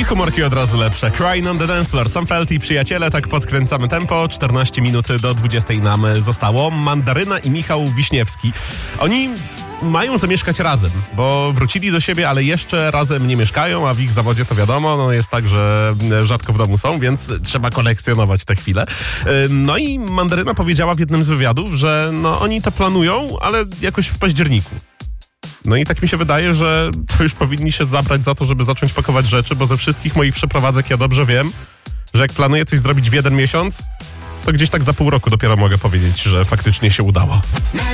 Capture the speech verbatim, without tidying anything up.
I humorki od razu lepsze. Crying on the dance floor. Sam Felty i przyjaciele, tak podkręcamy tempo. czternaście minut do dwudziestej nam zostało. Mandaryna i Michał Wiśniewski. Oni mają zamieszkać razem, bo wrócili do siebie, ale jeszcze razem nie mieszkają, a w ich zawodzie to wiadomo, no jest tak, że rzadko w domu są, więc trzeba kolekcjonować te chwile. No i Mandaryna powiedziała w jednym z wywiadów, że no oni to planują, ale jakoś w październiku. No i tak mi się wydaje, że to już powinni się zabrać za to, żeby zacząć pakować rzeczy, bo ze wszystkich moich przeprowadzek ja dobrze wiem, że jak planuję coś zrobić w jeden miesiąc, to gdzieś tak za pół roku dopiero mogę powiedzieć, że faktycznie się udało.